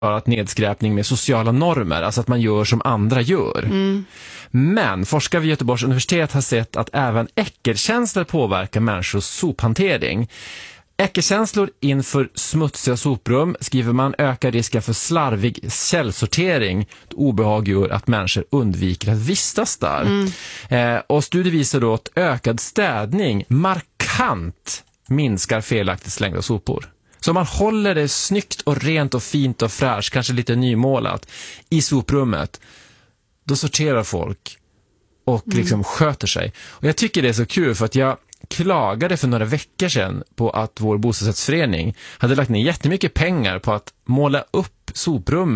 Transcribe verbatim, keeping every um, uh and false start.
att nedskräpning med sociala normer, alltså att man gör som andra gör. Mm. Men forskare vid Göteborgs universitet har sett att även äckelkänslor påverkar människors sophantering. Äckelkänslor inför smutsiga soprum, skriver man, ökar risken för slarvig källsortering. Obehag gör att människor undviker att vistas där. Mm. Eh, och studier visar då att ökad städning markant minskar felaktigt slängda sopor. Så om man håller det snyggt och rent och fint och fräscht, kanske lite nymålat, i soprummet, då sorterar folk och liksom mm. sköter sig. Och jag tycker det är så kul, för att jag klagade för några veckor sedan på att vår bostadsrättsförening hade lagt ner jättemycket pengar på att måla upp soprummet